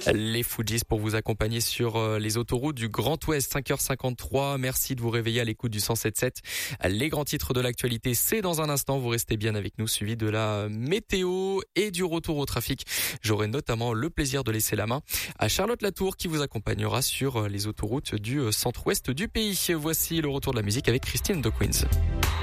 Les Fujis pour vous accompagner sur les autoroutes du Grand Ouest, 5h53. Merci de vous réveiller à l'écoute du 107.7. Les grands titres de l'actualité, c'est dans un instant. Vous restez bien avec nous, suivi de la météo et du retour au trafic. J'aurai notamment le plaisir de laisser la main à Charlotte Latour qui vous accompagnera sur les autoroutes du centre-ouest du pays. Voici le retour de la musique avec Christine The Queens.